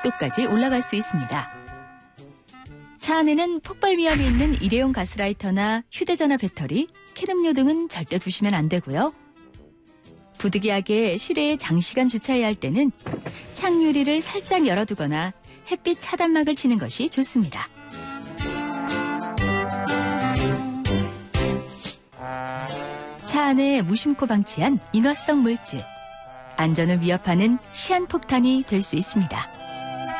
40도까지 올라갈 수 있습니다. 차 안에는 폭발 위험이 있는 일회용 가스라이터나 휴대전화 배터리, 캔음료 등은 절대 두시면 안 되고요. 부득이하게 실외에 장시간 주차해야 할 때는 창유리를 살짝 열어두거나 햇빛 차단막을 치는 것이 좋습니다. 차 안에 무심코 방치한 인화성 물질, 안전을 위협하는 시한폭탄이 될 수 있습니다.